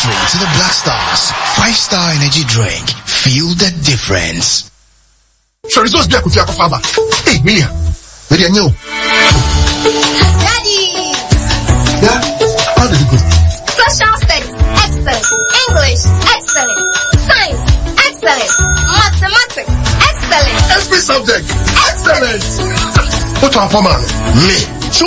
Straight to the Black Stars 5-star energy drink. Feel the difference. So results black with your father. Hey, Mia. Where are you? Daddy! Yeah? How did it go? Social studies, excellent. English, excellent. Science, excellent. Mathematics, excellent. Every subject, excellent. What our format? Me.